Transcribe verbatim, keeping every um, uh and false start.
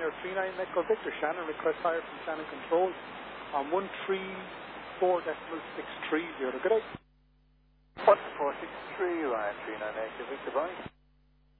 Ryanair three nine Echo Victor, Shannon, request hire from Shannon Control on one three four decimal six three zero. Good day. one four six three, Ryan three nine Echo Victor, bye.